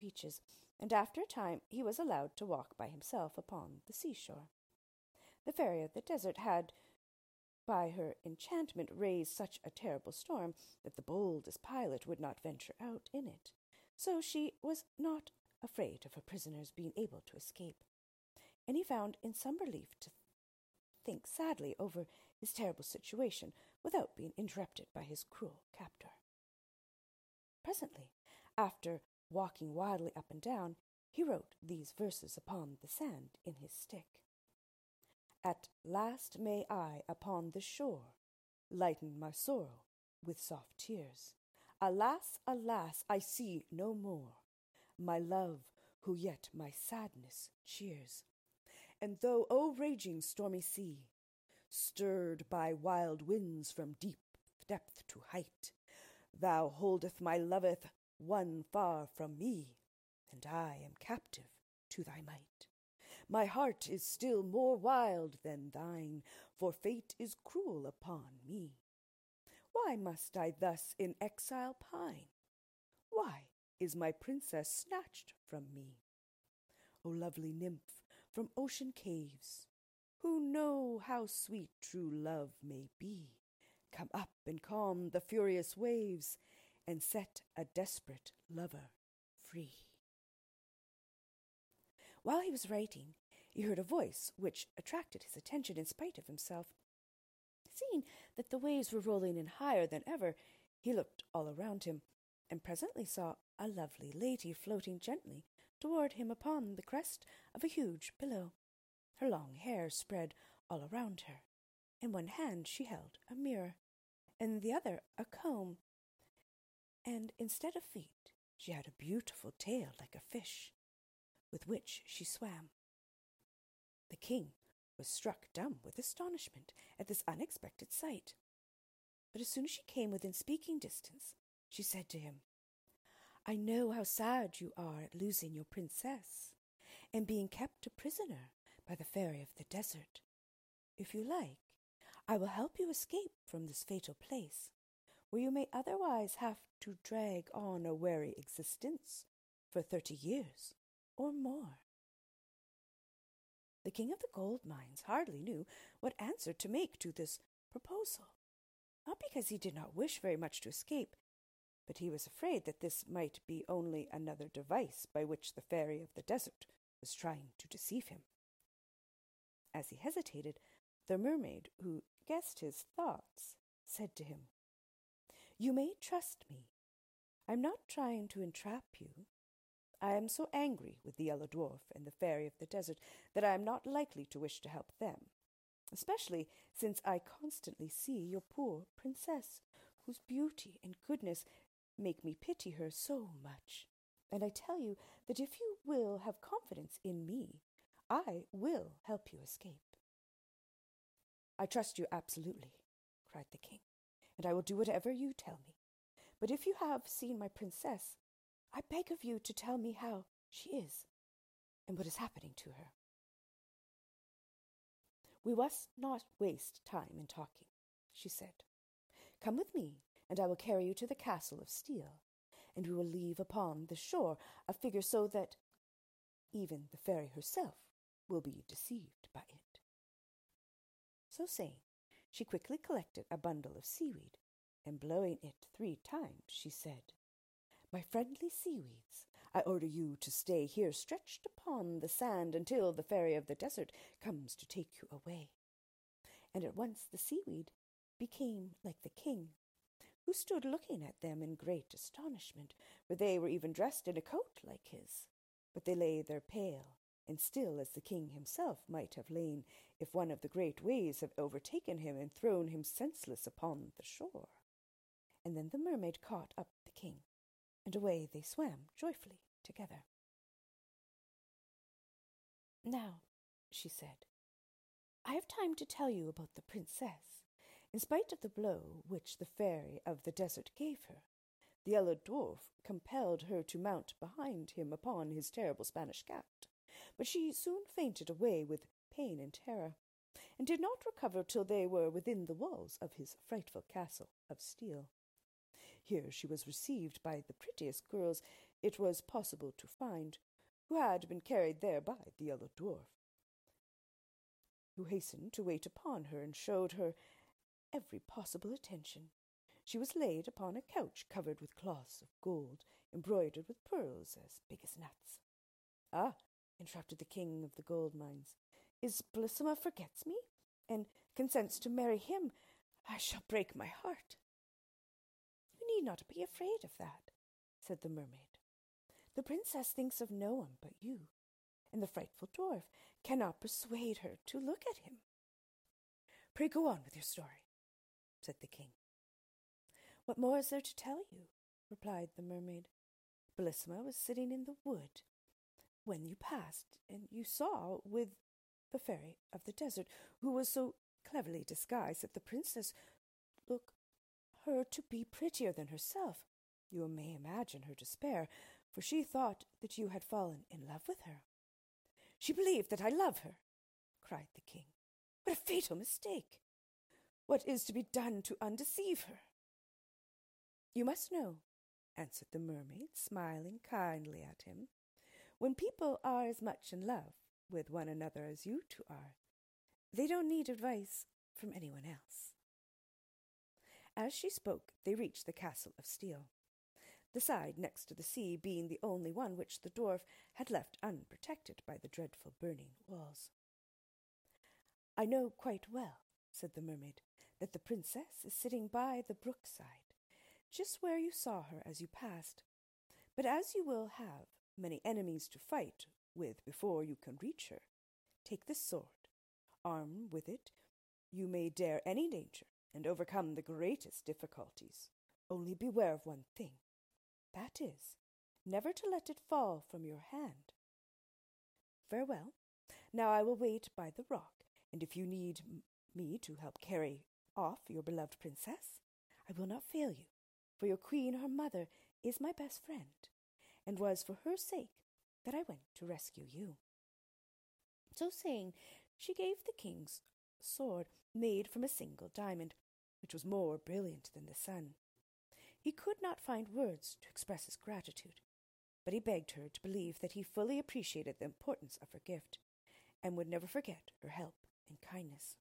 beaches, and after a time he was allowed to walk by himself upon the seashore. The Fairy of the Desert had, by her enchantment, raised such a terrible storm that the boldest pilot would not venture out in it, so she was not afraid of her prisoners being able to escape, and he found in some relief to think sadly over his terrible situation without being interrupted by his cruel captor. Presently, after walking wildly up and down, he wrote these verses upon the sand in his stick. At last may I upon the shore lighten my sorrow with soft tears. Alas, alas, I see no more my love who yet my sadness cheers. And though, O raging stormy sea, stirred by wild winds from deep depth to height, thou holdeth my loveth one far from me, and I am captive to thy might. My heart is still more wild than thine, for fate is cruel upon me. Why must I thus in exile pine? Why is my princess snatched from me? O lovely nymph from ocean caves, who know how sweet true love may be, come up and calm the furious waves, and set a desperate lover free. While he was writing, he heard a voice which attracted his attention in spite of himself. Seeing that the waves were rolling in higher than ever, he looked all around him, and presently saw a lovely lady floating gently toward him upon the crest of a huge billow. Her long hair spread all around her. In one hand she held a mirror, and in the other a comb, and instead of feet she had a beautiful tail like a fish, with which she swam. The king was struck dumb with astonishment at this unexpected sight. But as soon as she came within speaking distance, she said to him, I know how sad you are at losing your princess, and being kept a prisoner by the Fairy of the Desert. If you like, I will help you escape from this fatal place, where you may otherwise have to drag on a weary existence for 30 years or more. The King of the Gold Mines hardly knew what answer to make to this proposal, not because he did not wish very much to escape, but he was afraid that this might be only another device by which the Fairy of the Desert was trying to deceive him. As he hesitated, the mermaid, who guessed his thoughts, said to him, You may trust me. I am not trying to entrap you. I am so angry with the Yellow Dwarf and the Fairy of the Desert that I am not likely to wish to help them, especially since I constantly see your poor princess, whose beauty and goodness make me pity her so much. And I tell you that if you will have confidence in me, I will help you escape. I trust you absolutely, cried the king, and I will do whatever you tell me. But if you have seen my princess, I beg of you to tell me how she is, and what is happening to her. We must not waste time in talking, she said. Come with me, and I will carry you to the castle of steel, and we will leave upon the shore a figure so that even the fairy herself will be deceived by it. So saying, she quickly collected a bundle of seaweed, and blowing it 3 times, she said, My friendly seaweeds, I order you to stay here stretched upon the sand until the Fairy of the Desert comes to take you away. And at once the seaweed became like the king, who stood looking at them in great astonishment, for they were even dressed in a coat like his. But they lay there pale and still as the king himself might have lain if one of the great waves had overtaken him and thrown him senseless upon the shore. And then the mermaid caught up the king, and away they swam joyfully together. Now, she said, I have time to tell you about the princess. In spite of the blow which the Fairy of the Desert gave her, the Yellow Dwarf compelled her to mount behind him upon his terrible Spanish cat, but she soon fainted away with pain and terror, and did not recover till they were within the walls of his frightful castle of steel. Here she was received by the prettiest girls it was possible to find, who had been carried there by the yellow dwarf, who hastened to wait upon her and showed her every possible attention. She was laid upon a couch covered with cloths of gold, embroidered with pearls as big as nuts. "Ah," interrupted the king of the gold mines, "is Bellissima forgets me, and consents to marry him, I shall break my heart." "You need not be afraid of that," said the mermaid. "The princess thinks of no one but you, and the frightful dwarf cannot persuade her to look at him." "Pray go on with your story," said the king. "What more is there to tell you?" replied the mermaid. "Bellissima was sitting in the wood when you passed, and you saw with the fairy of the desert, who was so cleverly disguised that the princess looked her to be prettier than herself. You may imagine her despair, for she thought that you had fallen in love with her." "She believed that I love her," cried the king. "What a fatal mistake! What is to be done to undeceive her?" "You must know," answered the mermaid, smiling kindly at him, "when people are as much in love with one another as you two are, they don't need advice from anyone else." As she spoke, they reached the castle of steel, the side next to the sea being the only one which the dwarf had left unprotected by the dreadful burning walls. "I know quite well," said the mermaid, "that the princess is sitting by the brook side, just where you saw her as you passed. But as you will have many enemies to fight with before you can reach her, take this sword. Armed with it, you may dare any danger and overcome the greatest difficulties. Only beware of one thing. That is, never to let it fall from your hand. Farewell. Now I will wait by the rock, and if you need me to help carry off your beloved princess, I will not fail you, for your queen, her mother, is my best friend, and was for her sake that I went to rescue you." So saying, she gave the king's sword, made from a single diamond, which was more brilliant than the sun. He could not find words to express his gratitude, but he begged her to believe that he fully appreciated the importance of her gift, and would never forget her help and kindness.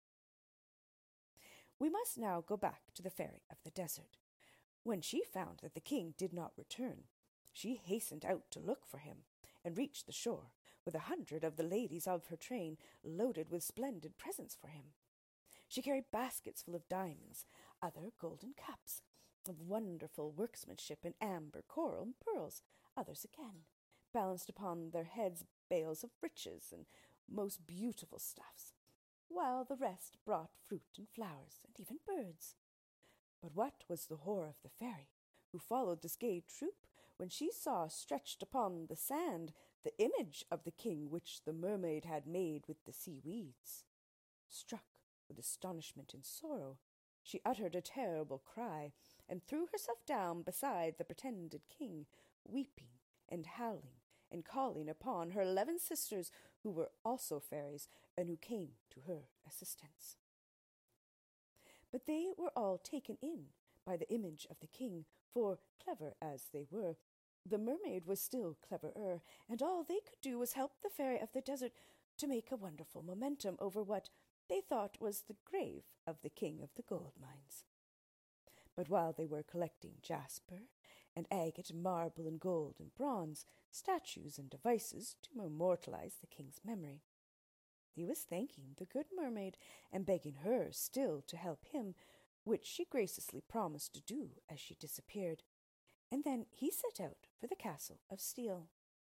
We must now go back to the fairy of the desert. When she found that the king did not return, she hastened out to look for him, and reached the shore, with 100 of the ladies of her train loaded with splendid presents for him. She carried baskets full of diamonds, other golden cups of wonderful workmanship in amber, coral, and pearls, others again balanced upon their heads bales of riches and most beautiful stuffs, while the rest brought fruit and flowers, and even birds. But what was the horror of the fairy, who followed this gay troop, when she saw stretched upon the sand the image of the king which the mermaid had made with the seaweeds? Struck with astonishment and sorrow, she uttered a terrible cry, and threw herself down beside the pretended king, weeping and howling, and calling upon her 11 sisters, who were also fairies, and who came to her assistance. But they were all taken in by the image of the king, for, clever as they were, the mermaid was still cleverer, and all they could do was help the fairy of the desert to make a wonderful momentum over what they thought was the grave of the king of the gold mines. But while they were collecting jasper and agate and marble and gold and bronze, statues and devices to immortalize the king's memory, he was thanking the good mermaid and begging her still to help him, which she graciously promised to do as she disappeared, and then he set out for the castle of steel.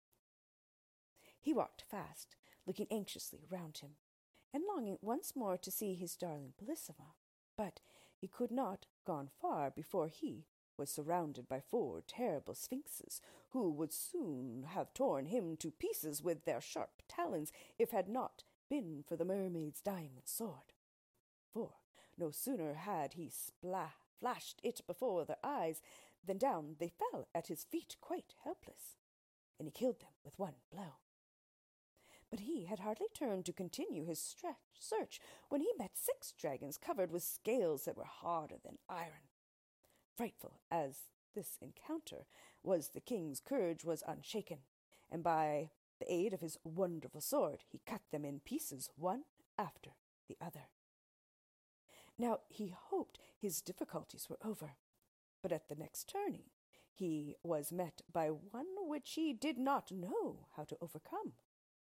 He walked fast, looking anxiously around him, and longing once more to see his darling Bellissima, but he could not gone far before he was surrounded by 4 terrible sphinxes, who would soon have torn him to pieces with their sharp talons, if had not been for the mermaid's diamond sword. For no sooner had he flashed it before their eyes than down they fell at his feet quite helpless, and he killed them with one blow. But he had hardly turned to continue his search when he met 6 dragons covered with scales that were harder than iron. Frightful as this encounter was the king's courage was unshaken, and by the aid of his wonderful sword he cut them in pieces one after the other. Now he hoped his difficulties were over, but at the next turning he was met by one which he did not know how to overcome.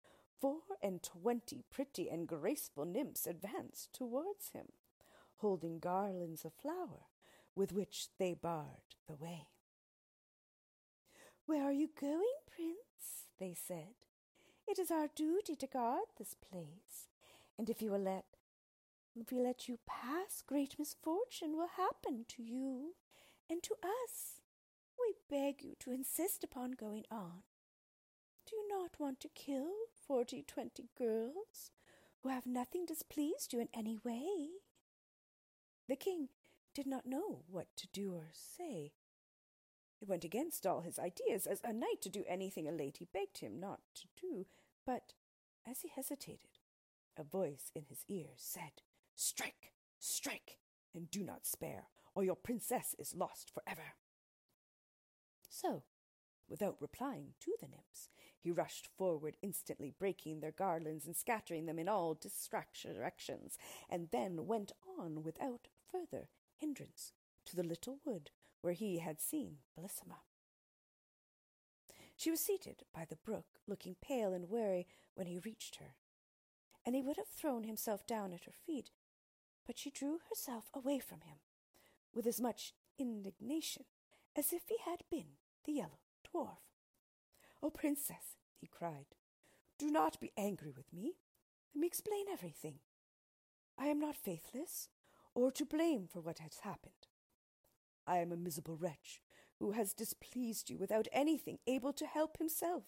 24 pretty and graceful nymphs advanced towards him, holding garlands of flower, with which they barred the way. "Where are you going, Prince?" they said. "It is our duty to guard this place, and if we let you pass, great misfortune will happen to you and to us. We beg you to insist upon going on. Do you not want to kill 20 girls who have nothing displeased you in any way?" The king did not know what to do or say. It went against all his ideas as a knight to do anything a lady begged him not to do, but as he hesitated, a voice in his ear said, "Strike, strike, and do not spare, or your princess is lost forever." So, without replying to the nymphs, he rushed forward instantly, breaking their garlands and scattering them in all directions, and then went on without further hindrance to the little wood where he had seen Bellissima. She was seated by the brook, looking pale and weary when he reached her, and he would have thrown himself down at her feet, but she drew herself away from him with as much indignation as if he had been the yellow dwarf. "Oh, Princess," he cried, "do not be angry with me. Let me explain everything. I am not faithless or to blame for what has happened. I am a miserable wretch who has displeased you without anything able to help himself."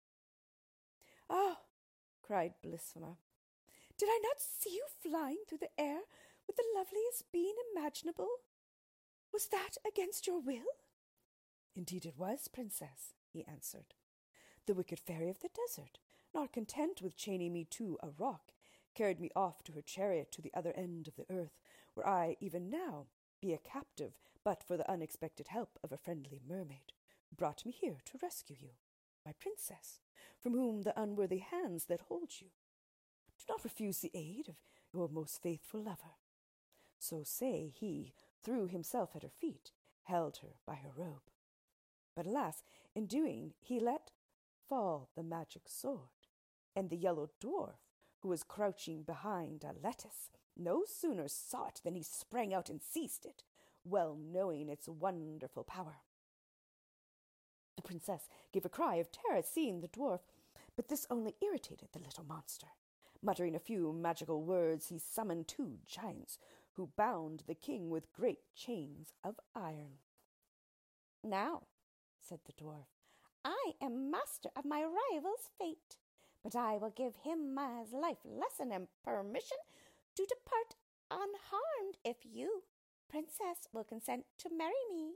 "Ah," cried Bellissima, "did I not see you flying through the air with the loveliest being imaginable? Was that against your will?" "Indeed it was, Princess," he answered. "The wicked fairy of the desert, not content with chaining me to a rock, carried me off to her chariot to the other end of the earth, where I even now be a captive but for the unexpected help of a friendly mermaid, who brought me here to rescue you, my princess, from whom the unworthy hands that hold you. Do not refuse the aid of your most faithful lover." So say he threw himself at her feet, held her by her robe. But alas, in doing he let fall the magic sword, and the yellow dwarf, who was crouching behind a lattice, no sooner saw it than he sprang out and seized it, well knowing its wonderful power. The princess gave a cry of terror at seeing the dwarf, but this only irritated the little monster. Muttering a few magical words, he summoned 2 giants, who bound the king with great chains of iron. "Now," said the dwarf, "I am master of my rival's fate, but I will give him my life lesson and permission to depart unharmed if you, princess, will consent to marry me."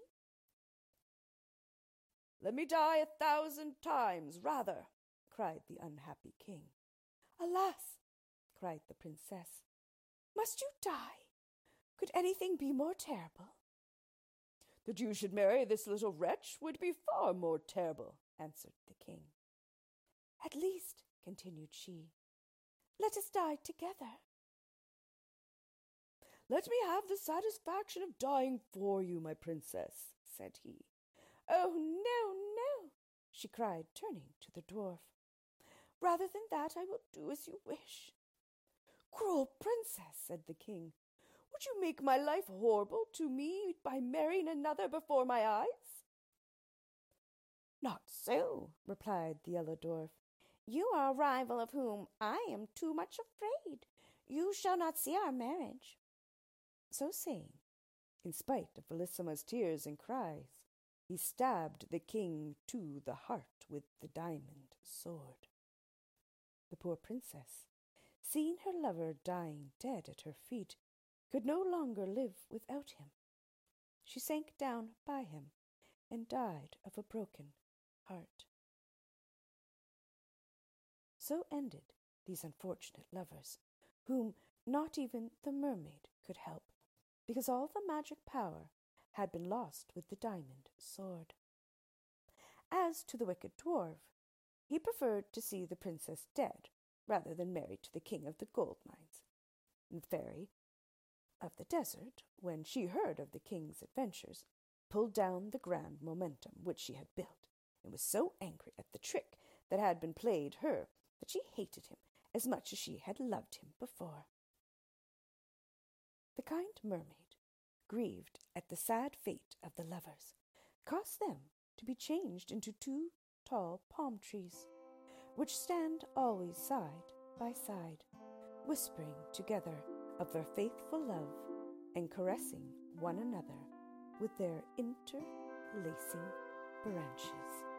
"Let me die 1,000 times rather," cried the unhappy king. "Alas," cried the princess, "must you die? Could anything be more terrible?" "That you should marry this little wretch would be far more terrible," answered the king. "At least," continued she, "let us die together." "Let me have the satisfaction of dying for you, my princess," said he. "Oh, no, no," she cried, turning to the dwarf. "Rather than that, I will do as you wish." "Cruel princess," said the king, "would you make my life horrible to me by marrying another before my eyes?" "Not so," replied the yellow dwarf. "You are a rival of whom I am too much afraid. You shall not see our marriage." So saying, in spite of Bellissima's tears and cries, he stabbed the king to the heart with the diamond sword. The poor princess, seeing her lover dying dead at her feet, could no longer live without him. She sank down by him and died of a broken heart. So ended these unfortunate lovers, whom not even the mermaid could help, because all the magic power had been lost with the diamond sword. As to the wicked dwarf, he preferred to see the princess dead rather than married to the king of the gold mines. And the fairy of the desert, when she heard of the king's adventures, pulled down the grand momentum which she had built, and was so angry at the trick that had been played her that she hated him as much as she had loved him before. The kind mermaid, grieved at the sad fate of the lovers, caused them to be changed into two tall palm trees, which stand always side by side, whispering together of their faithful love and caressing one another with their interlacing branches.